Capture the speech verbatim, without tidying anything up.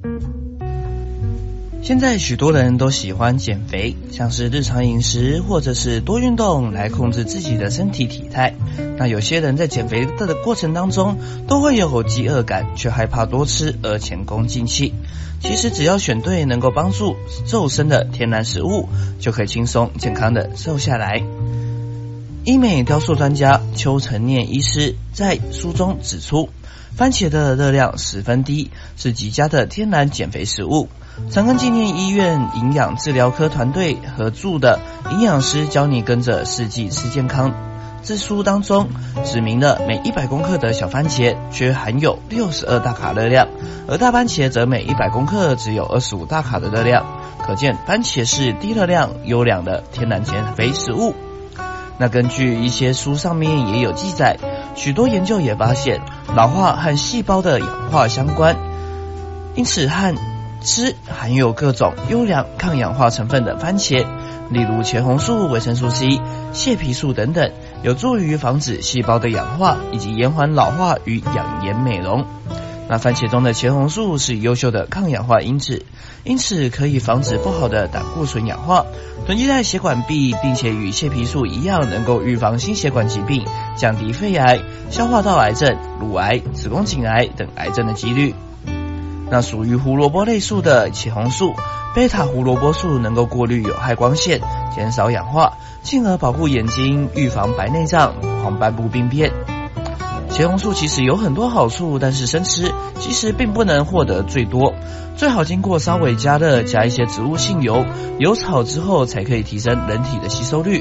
现在许多人都喜欢减肥，像是日常饮食或者是多运动来控制自己的身体体态。那有些人在减肥的过程当中都会有饥饿感，却害怕多吃而前功尽弃。其实只要选对能够帮助瘦身的天然食物，就可以轻松健康的瘦下来。医美雕塑专家邱成念医师在书中指出，番茄的热量十分低，是极佳的天然减肥食物。长庚纪念医院营养治疗科团队合著的营养师教你跟着四季吃健康之书当中指明了，每一百公克的小番茄却含有六十二大卡热量，而大番茄则每一百公克只有二十五大卡的热量，可见番茄是低热量优良的天然减肥食物。那根据一些书上面也有记载，许多研究也发现老化和细胞的氧化相关，因此和吃含有各种优良抗氧化成分的番茄，例如茄红素、维生素 C、蟹皮素等等，有助于防止细胞的氧化以及延缓老化与养颜美容。那番茄中的茄红素是优秀的抗氧化因子，因此可以防止不好的胆固醇氧化囤积在血管壁，并且与蟹皮素一样能够预防心血管疾病，降低肺癌、消化道癌症、乳癌、子宫颈癌等癌症的几率。那属于胡萝卜类素的茄红素、贝塔胡萝卜素能够过滤有害光线，减少氧化，进而保护眼睛，预防白内障、黄斑部病变。茄红素其实有很多好处，但是生吃其实并不能获得最多，最好经过稍微加热，加一些植物性油，油炒之后才可以提升人体的吸收率。